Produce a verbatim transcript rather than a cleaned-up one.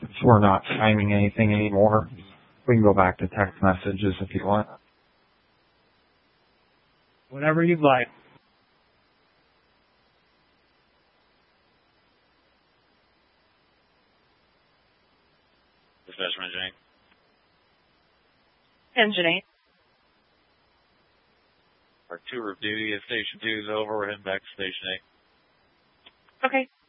Since we're not timing anything anymore, we can go back to text messages if you want. Whatever you'd like. Dispatch Engine eight. Engine eight. Our tour of duty at Station two is over. We're heading back to Station eight. Okay.